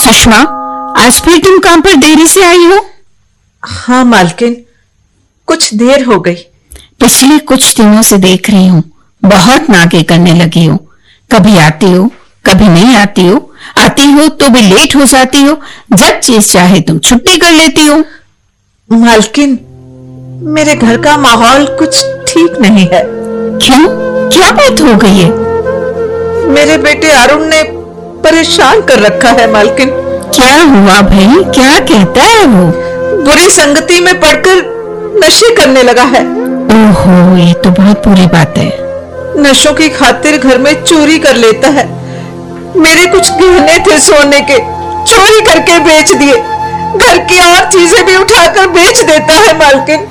सुषमा, आज फिर तुम काम पर देरी से आई हो? हाँ मालकिन, कुछ देर हो गई। पिछले कुछ दिनों से देख रही हूँ, बहुत नागे करने लगी हो। कभी आती हो, कभी नहीं आती हो। आती हो तो भी लेट हो जाती हो। जब चीज चाहे तुम छुट्टी कर लेती हो। मालकिन, मेरे घर का माहौल कुछ ठीक नहीं है। क्यों? क्या बात हो गई है? मेरे बेटे अरुण ने परेशान कर रखा है मालकिन। क्या हुआ भाई? क्या कहता है वो? बुरी संगति में पड़कर नशे करने लगा है। ओहो, ये तो बहुत बुरी बात है। नशों की खातिर घर में चोरी कर लेता है। मेरे कुछ गहने थे सोने के, चोरी करके बेच दिए। घर की और चीजें भी उठाकर बेच देता है मालकिन।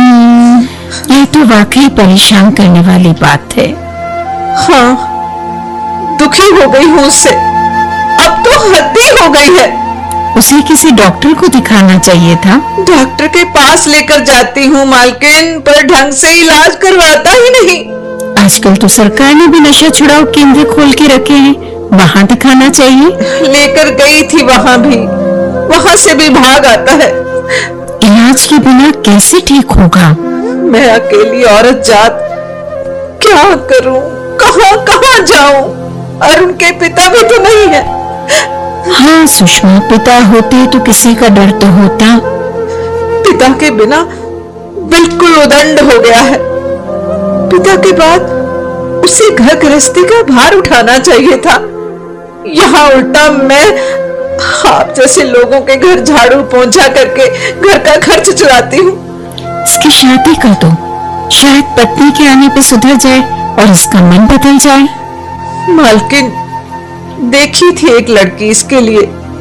ये तो वाकई परेशान करने वाली बात है। हाँ, दुखी हो गई हूँ उससे। अब तो हद ही हो गई है। उसे किसी डॉक्टर को दिखाना चाहिए था। डॉक्टर के पास लेकर जाती हूँ मालकिन, पर ढंग से इलाज करवाता ही नहीं। आजकल तो सरकार ने भी नशा छुड़ाओ केंद्र खोल के रखे हैं, वहाँ दिखाना चाहिए। लेकर गई थी वहाँ भी, वहाँ से भी भाग आता है। इलाज के बिना कैसे ठीक होगा? मैं अकेली औरत जात क्या करूं, कहाँ कहाँ जाऊं? अरुण के पिता भी तो नहीं है। हाँ सुषमा, पिता होते तो किसी का डर तो होता। पिता के बिना बिल्कुल उदंड हो गया है। पिता के बाद उसे घर गृहस्थी का भार उठाना चाहिए था। यहाँ उल्टा मैं आप जैसे लोगों के घर झाड़ू पोंछा करके घर का खर्च चलाती हूँ। इसकी शादी कर दो, शायद पत्नी के आने पे सुधर जाए और इसका मन बदल जाए। मालकिन, देखी थी एक लड़की इसके लिए,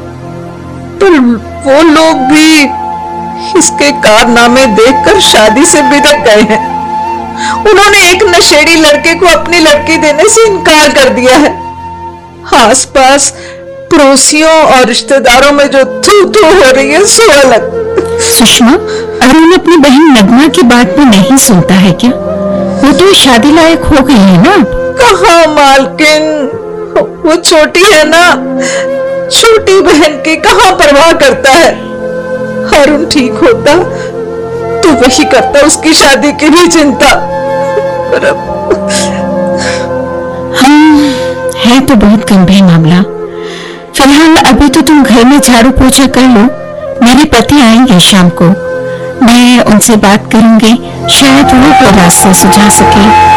पर वो लोग भी इसके कारनामे देखकर शादी से बिदक गए हैं। उन्होंने एक नशेड़ी लड़के को अपनी लड़की देने से इनकार कर दिया है। आसपास पड़ोसियों और रिश्तेदारों में जो थू थू हो रही है सो अलग। सुषमा, अरुण अपनी बहन नगमा की बात में नहीं सुनता है क्या? वो तो शादी लायक हो गई है ना। कहाँ मालकिन, वो छोटी है ना, छोटी बहन की कहाँ परवाह करता है। अरुण ठीक होता तो वही करता उसकी शादी की भी चिंता। पर है तो बहुत गंभीर मामला। फिलहाल अभी तो तुम घर में झाड़ू पोछा कर लो। मेरे पति आएंगे शाम को, मैं उनसे बात करूंगी, शायद वो कोई रास्ता सुझा सके।